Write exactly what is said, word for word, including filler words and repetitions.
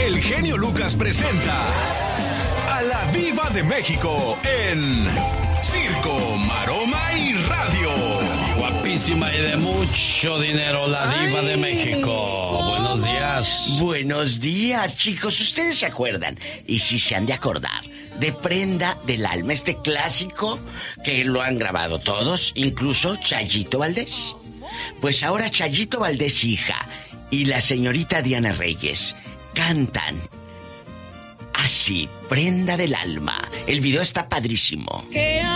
el genio Lucas presenta a la Diva de México en Circo, Maroma y Radio. Guapísima y de mucho dinero, la Diva Ay, de México. ¿Cómo? Buenos días. Buenos días, chicos. ¿Ustedes se acuerdan? Y si se han de acordar, de Prenda del Alma, este clásico que lo han grabado todos, incluso Chayito Valdés. Pues ahora Chayito Valdés, hija, y la señorita Diana Reyes cantan así, Prenda del Alma. El video está padrísimo.